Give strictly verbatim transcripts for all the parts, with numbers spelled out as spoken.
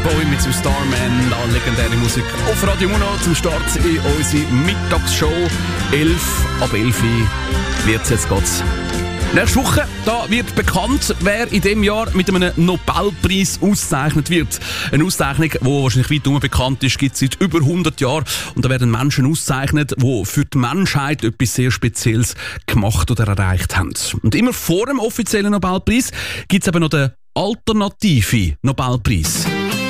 Bowie mit seinem Starman, da legendäre Musik auf Radio Uno zum Start in unsere Mittagsshow. elf ab elf wird es jetzt geht's. Nächste Woche da wird bekannt, wer in diesem Jahr mit einem Nobelpreis ausgezeichnet wird. Eine Auszeichnung, die wahrscheinlich weit herum bekannt ist, gibt es seit über hundert Jahren. Und da werden Menschen ausgezeichnet, die für die Menschheit etwas sehr Spezielles gemacht oder erreicht haben. Und immer vor dem offiziellen Nobelpreis gibt es aber noch den alternativen Nobelpreis.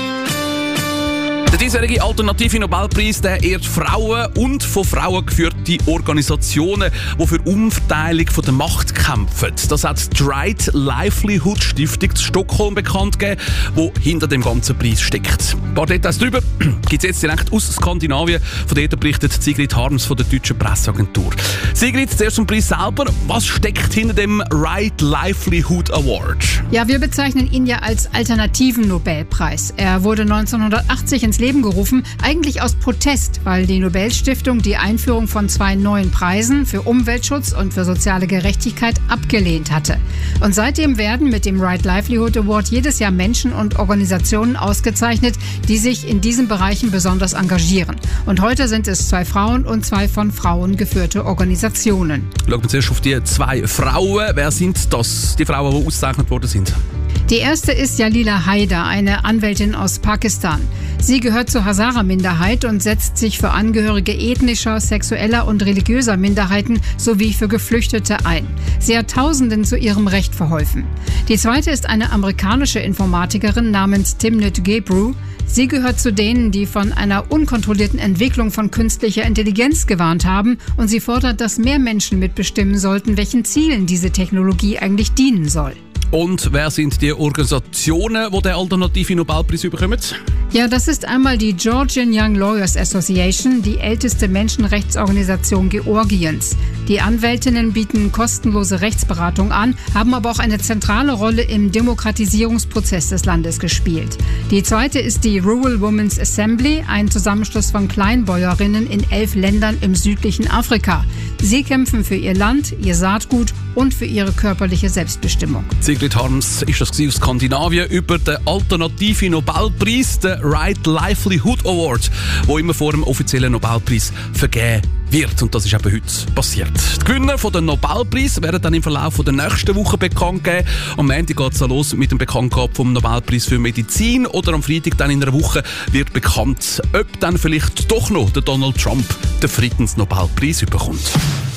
Der diesjährige alternative Nobelpreis der ehrt Frauen und von Frauen geführte Organisationen, die für Umverteilung von der Macht kämpfen. Das hat die Right Livelihood Stiftung zu Stockholm bekannt gegeben, die hinter dem ganzen Preis steckt. Ein paar Details darüber gibt es jetzt direkt aus Skandinavien. Von dort berichtet Sigrid Harms von der deutschen Presseagentur. Sigrid, zuerst zum Preis selber. Was steckt hinter dem Right Livelihood Award? Ja, wir bezeichnen ihn ja als alternativen Nobelpreis. Er wurde neunzehnhundertachtzig ins Leben gerufen, eigentlich aus Protest, weil die Nobelstiftung die Einführung von zwei neuen Preisen für Umweltschutz und für soziale Gerechtigkeit abgelehnt hatte. Und seitdem werden mit dem Right Livelihood Award jedes Jahr Menschen und Organisationen ausgezeichnet, die sich in diesen Bereichen besonders engagieren. Und heute sind es zwei Frauen und zwei von Frauen geführte Organisationen. Schauen wir zuerst auf die zwei Frauen. Wer sind das, die Frauen, die ausgezeichnet worden sind? Die erste ist Jalila Haider, eine Anwältin aus Pakistan. Sie gehört zur Hazara-Minderheit und setzt sich für Angehörige ethnischer, sexueller und religiöser Minderheiten sowie für Geflüchtete ein. Sie hat Tausenden zu ihrem Recht verholfen. Die zweite ist eine amerikanische Informatikerin namens Timnit Gebru. Sie gehört zu denen, die von einer unkontrollierten Entwicklung von künstlicher Intelligenz gewarnt haben, und sie fordert, dass mehr Menschen mitbestimmen sollten, welchen Zielen diese Technologie eigentlich dienen soll. Und wer sind die Organisationen, die den alternativen Nobelpreis bekommen? Ja, das ist einmal die Georgian Young Lawyers Association, die älteste Menschenrechtsorganisation Georgiens. Die Anwältinnen bieten kostenlose Rechtsberatung an, haben aber auch eine zentrale Rolle im Demokratisierungsprozess des Landes gespielt. Die zweite ist die Rural Women's Assembly, ein Zusammenschluss von Kleinbäuerinnen in elf Ländern im südlichen Afrika. Sie kämpfen für ihr Land, ihr Saatgut und für ihre körperliche Selbstbestimmung. Sigrid Harms ist das aus Skandinavien über den alternativen Nobelpreis, den Right Livelihood Award, der immer vor dem offiziellen Nobelpreis vergeben wird. Und das ist eben heute passiert. Die Gewinner von den Nobelpreis werden dann im Verlauf der nächsten Woche bekannt geben. Am Montag geht es los mit dem Bekanntgabe vom Nobelpreis für Medizin, oder am Freitag dann in einer Woche wird bekannt, ob dann vielleicht doch noch der Donald Trump den Friedensnobelpreis bekommt.